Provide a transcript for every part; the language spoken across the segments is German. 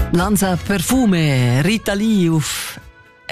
Lanza Perfume, Rita Lee auf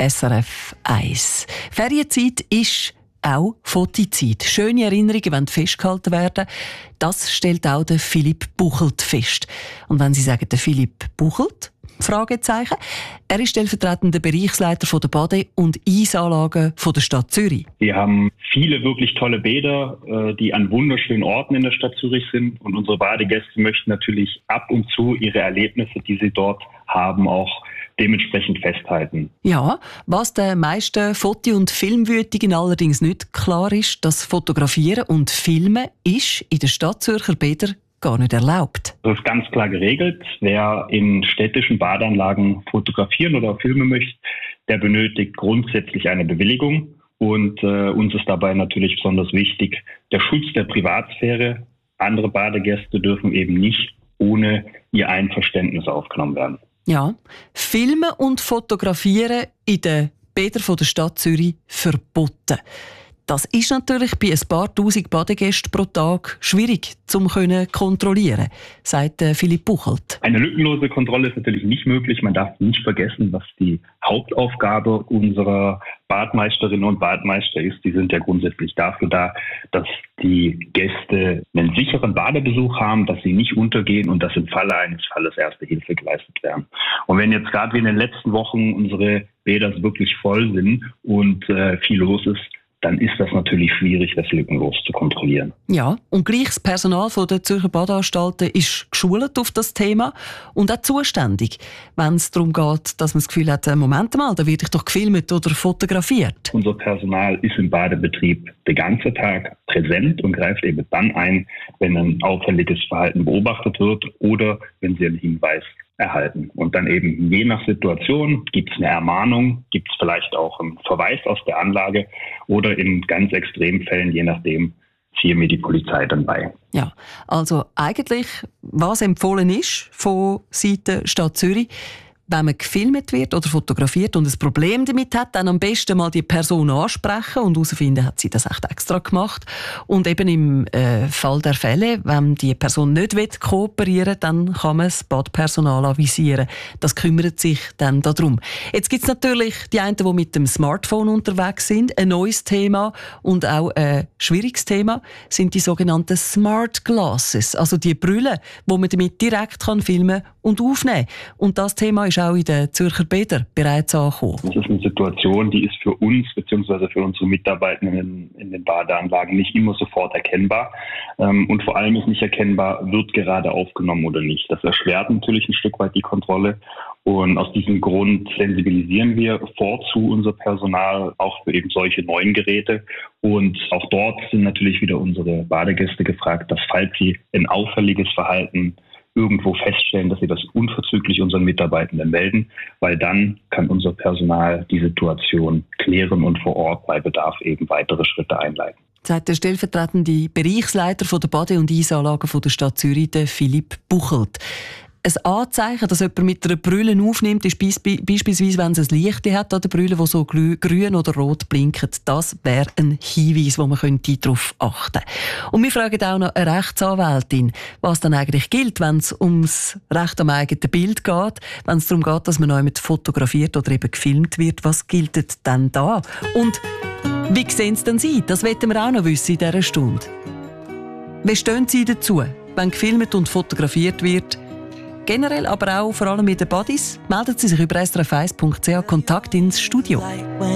SRF 1. Ferienzeit ist auch Fotozeit. Schöne Erinnerungen wollen festgehalten werden. Das stellt auch der Philipp Buchelt fest. Und wenn Sie sagen, der Philipp Buchelt? Fragezeichen. Er ist stellvertretender Bereichsleiter der Bade- und Eisanlagen der Stadt Zürich. Wir haben viele wirklich tolle Bäder, die an wunderschönen Orten in der Stadt Zürich sind. Und unsere Badegäste möchten natürlich ab und zu ihre Erlebnisse, die sie dort haben, auch dementsprechend festhalten. Ja, was den meisten Foto- und Filmwütigen allerdings nicht klar ist, dass Fotografieren und Filmen ist in den Stadtzürcher Bädern gar nicht erlaubt. Das ist ganz klar geregelt. Wer in städtischen Badeanlagen fotografieren oder filmen möchte, der benötigt grundsätzlich eine Bewilligung. Und uns ist dabei natürlich besonders wichtig der Schutz der Privatsphäre. Andere Badegäste dürfen eben nicht ohne ihr Einverständnis aufgenommen werden. Ja, Filmen und Fotografieren in den Bädern der Stadt Zürich verboten. Das ist natürlich bei ein paar tausend Badegästen pro Tag schwierig zu kontrollieren, sagt Philipp Buchelt. Eine lückenlose Kontrolle ist natürlich nicht möglich. Man darf nicht vergessen, was die Hauptaufgabe unserer Badmeisterinnen und Badmeister ist. Die sind ja grundsätzlich dafür da, dass die Gäste einen sicheren Badebesuch haben, dass sie nicht untergehen und dass im Falle eines Falles erste Hilfe geleistet werden. Und wenn jetzt gerade wie in den letzten Wochen unsere Bäder wirklich voll sind und viel los ist, dann ist das natürlich schwierig, das lückenlos zu kontrollieren. Ja, und gleich das Personal der Zürcher Badeanstalten ist geschult auf das Thema und auch zuständig, wenn es darum geht, dass man das Gefühl hat, Moment mal, da werde ich doch gefilmt oder fotografiert. Unser Personal ist im Badebetrieb den ganzen Tag präsent und greift eben dann ein, wenn ein auffälliges Verhalten beobachtet wird oder wenn sie einen Hinweis erhalten. Und dann eben je nach Situation gibt es eine Ermahnung, gibt es vielleicht auch einen Verweis aus der Anlage oder in ganz extremen Fällen, je nachdem, ziehen wir die Polizei dann bei. Ja, also eigentlich, was empfohlen ist von Seiten Stadt Zürich, wenn man gefilmt wird oder fotografiert und ein Problem damit hat, dann am besten mal die Person ansprechen und herausfinden, hat sie das echt extra gemacht. Und eben im Fall der Fälle, wenn die Person nicht kooperieren will, dann kann man das Badpersonal avisieren. Das kümmert sich dann darum. Jetzt gibt es natürlich die einen, die mit dem Smartphone unterwegs sind. Ein neues Thema und auch ein schwieriges Thema sind die sogenannten Smart Glasses, also die Brille, wo man damit direkt filmen und aufnehmen kann. Und das Thema ist auch in den Zürcher Bädern bereits angekommen. Das ist eine Situation, die ist für uns bzw. für unsere Mitarbeitenden in den Badeanlagen nicht immer sofort erkennbar. Und vor allem ist nicht erkennbar, wird gerade aufgenommen oder nicht. Das erschwert natürlich ein Stück weit die Kontrolle. Und aus diesem Grund sensibilisieren wir vorzu unser Personal auch für eben solche neuen Geräte. Und auch dort sind natürlich wieder unsere Badegäste gefragt, dass falls sie ein auffälliges Verhalten irgendwo feststellen, dass sie das unverzüglich unseren Mitarbeitenden melden, weil dann kann unser Personal die Situation klären und vor Ort bei Bedarf eben weitere Schritte einleiten. Sagt der stellvertretende Bereichsleiter der Bade- und Eisanlagen der Stadt Zürich, Philipp Buchelt. Ein Anzeichen, dass jemand mit einer Brille aufnimmt, ist beispielsweise, wenn es ein Licht hat an der Brille, das so grün oder rot blinkt. Das wäre ein Hinweis, wo man darauf achten könnte. Und wir fragen auch noch eine Rechtsanwältin, was dann eigentlich gilt, wenn es ums Recht am eigenen Bild geht, wenn es darum geht, dass man noch jemand fotografiert oder eben gefilmt wird. Was gilt denn da? Und wie sehen es denn Sie? Das wollen wir auch noch wissen in dieser Stunde. Wie stehen Sie dazu, wenn gefilmt und fotografiert wird? Generell, aber auch vor allem mit den Buddies, melden Sie sich über srf1.ch Kontakt ins Studio.